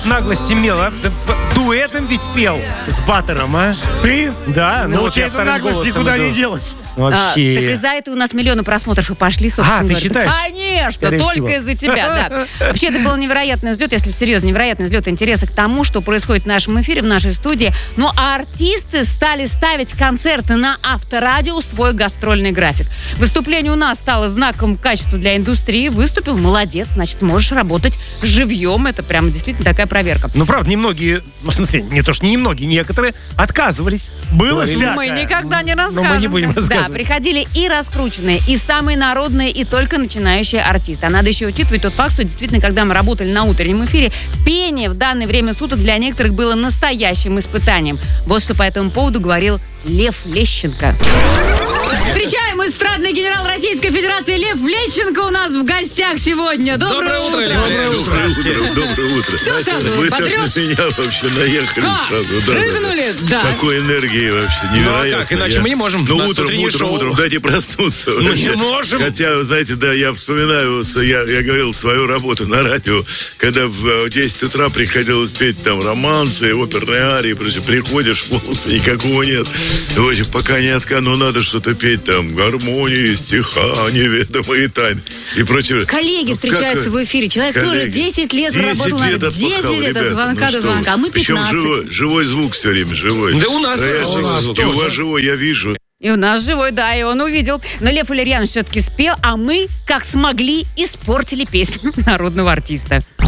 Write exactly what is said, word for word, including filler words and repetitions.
наглость имела. Да, дуэтом ведь пел с Баттером, а? Ты? Да. Ну, вот у тебя я эта вторым наглость голосом никуда иду. не делась. Вообще. А, так из-за этого у нас миллионы просмотров и пошли, собственно А, ты говоря. считаешь? Конечно, Скорее только всего. из-за тебя, да. Вообще, это был невероятный взлет, если серьезно, невероятный взлет интереса к тому, что происходит в нашем эфире, в нашей студии. Ну, а артисты стали ставить концерты на Авторадио в свой гастрольный график. Выступление у нас стало знаком качества для индустрии. Выступил, молодец, значит, можешь работать живьем. Это прям действительно такая проверка. Ну, правда, немногие, в смысле, не то, что не немногие, некоторые отказывались. Было Говорили, всякое. Мы никогда не расскажем. Но мы не будем рассказывать. Да, приходили и раскрученные, и самые народные, и только начинающие артисты. А надо еще учитывать тот факт, что действительно, когда мы работали на утреннем эфире, пение в данное время суток для некоторых было настоящим испытанием. Вот что по этому поводу говорил Лев Лещенко. Встречаем эстрадный генерал Российской Федерации Лев Лещенко у нас в гостях сегодня. Доброе, Доброе утро, утро. Лев. Доброе утро, доброе утро. Всё сразу Вы так подрёшь? на меня вообще наехали Как? сразу. Да, да, Прыгнули? Да. Такой энергии вообще Ну, невероятно. а как? Иначе Я- мы не можем. Ну, У нас утром, утреннее утром, шоу. утром, дайте проснуться. Мы не вообще. можем. Хотя, вы знаете, да, я вспоминаю, я, я говорил свою работу на радио, когда в десять утра приходилось петь там романсы, оперные арии, прочее. Приходишь, голоса никакого нет. В общем, пока не отка, ну, надо что-то петь там, гармонии, стиха, неведомые тайны и прочее. Коллеги Ну, встречаются как- в эфире. Человек тоже коллеги. десять лет десять проработал на лет десять отпахал, лет от ребята. звонка Ну до что звонка, а мы вы. Причем пятнадцать. живой, живой звук все время, живой. Да у нас Да, тоже я живой же- звук. и у вас живой, я вижу. И у нас живой, да, и он увидел. Но Лев Валерьянович все-таки спел, а мы, как смогли, испортили песню народного артиста.